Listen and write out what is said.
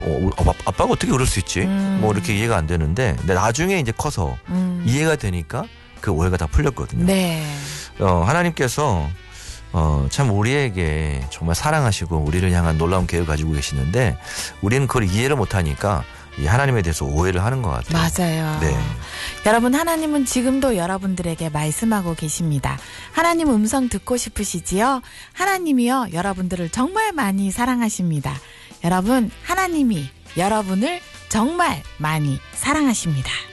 아빠가 어떻게 그럴 수 있지? 뭐 이렇게 이해가 안 되는데, 근데 나중에 이제 커서 이해가 되니까 그 오해가 다 풀렸거든요. 네. 하나님께서 참 우리에게 정말 사랑하시고 우리를 향한 놀라운 계획을 가지고 계시는데, 우리는 그걸 이해를 못하니까 이 하나님에 대해서 오해를 하는 것 같아요. 맞아요. 네. 여러분, 하나님은 지금도 여러분들에게 말씀하고 계십니다. 하나님 음성 듣고 싶으시지요? 하나님이요, 여러분들을 정말 많이 사랑하십니다. 여러분, 하나님이 여러분을 정말 많이 사랑하십니다.